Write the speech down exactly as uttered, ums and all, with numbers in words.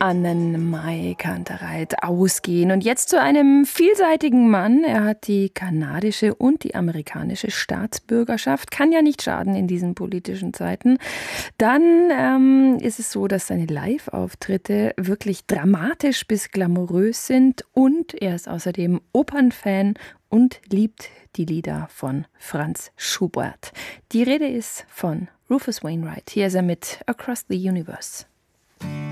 Annenmai Kantereit ausgehen. Und jetzt zu einem vielseitigen Mann. Er hat die kanadische und die amerikanische Staatsbürgerschaft. Kann ja nicht schaden in diesen politischen Zeiten. Dann ähm, ist es so, dass seine Live-Auftritte wirklich dramatisch bis glamourös sind. Und er ist außerdem Opernfan und liebt die Lieder von Franz Schubert. Die Rede ist von Rufus Wainwright. Hier ist er mit Across the Universe.